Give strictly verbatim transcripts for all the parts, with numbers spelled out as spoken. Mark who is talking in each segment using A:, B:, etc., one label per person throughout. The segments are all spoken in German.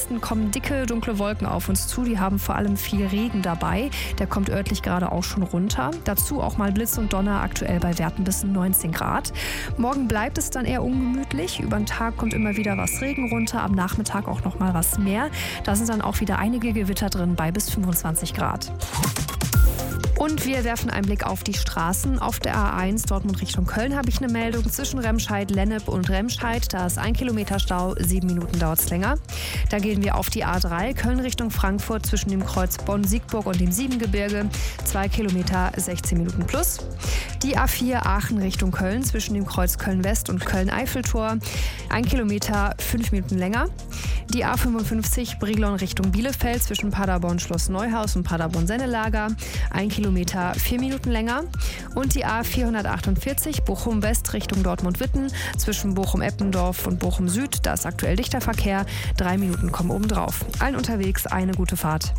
A: Westen kommen dicke, dunkle Wolken auf uns zu. Die haben vor allem viel Regen dabei. Der kommt örtlich gerade auch schon runter. Dazu auch mal Blitz und Donner, aktuell bei Werten bis neunzehn Grad. Morgen bleibt es dann eher ungemütlich. Über den Tag kommt immer wieder was Regen runter, am Nachmittag auch noch mal was mehr. Da sind dann auch wieder einige Gewitter drin bei bis fünfundzwanzig Grad. Und wir werfen einen Blick auf die Straßen. Auf der A eins Dortmund Richtung Köln habe ich eine Meldung. Zwischen Remscheid, Lennep und Remscheid, da ist ein Kilometer Stau, sieben Minuten dauert es länger. Da gehen wir auf die A drei Köln Richtung Frankfurt zwischen dem Kreuz Bonn-Siegburg und dem Siebengebirge, zwei Kilometer, sechzehn Minuten plus. Die A vier Aachen Richtung Köln zwischen dem Kreuz Köln-West und Köln-Eiffeltor, ein Kilometer, fünf Minuten länger. Die A fünfundfünfzig Brilon Richtung Bielefeld zwischen Paderborn Schloss Neuhaus und Paderborn Sennelager, ein Kilometer, vier Minuten länger. Und die A vierhundertachtundvierzig Bochum West Richtung Dortmund-Witten zwischen Bochum-Eppendorf und Bochum Süd, da ist aktuell dichter Verkehr, drei Minuten kommen obendrauf. Allen unterwegs eine gute Fahrt.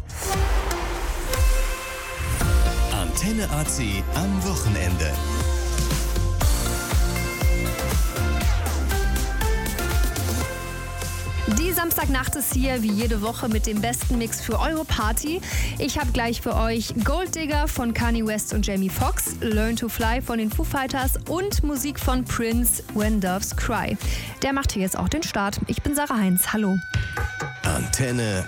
B: Antenne A C am Wochenende.
A: Die Samstagnacht ist hier, wie jede Woche, mit dem besten Mix für eure Party. Ich habe gleich für euch Gold Digger von Kanye West und Jamie Foxx, Learn to Fly von den Foo Fighters und Musik von Prince, When Doves Cry. Der macht hier jetzt auch den Start. Ich bin Sarah Heinz, hallo.
B: Antenne